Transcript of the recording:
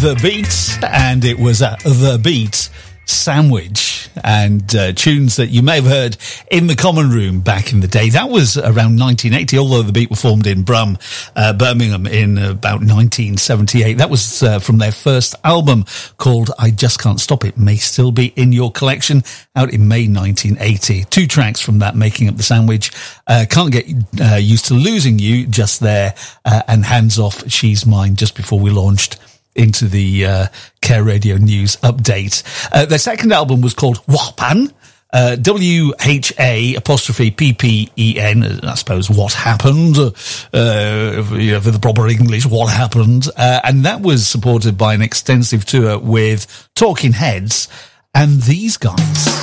The Beat, and it was The Beat Sandwich, and tunes that you may have heard in the Common Room back in the day. That was around 1980, although The Beat were formed in Birmingham in about 1978. That was from their first album called I Just Can't Stop It, may still be in your collection, out in May 1980. 2 tracks from that making up the sandwich. Can't Get Used to Losing You, just there, and Hands Off, She's Mine, just before we launched into the Care Radio News update. Their second album was called Whapan, WHA''PPEN, I suppose, What Happened, for the proper English, What Happened, and that was supported by an extensive tour with Talking Heads and these guys.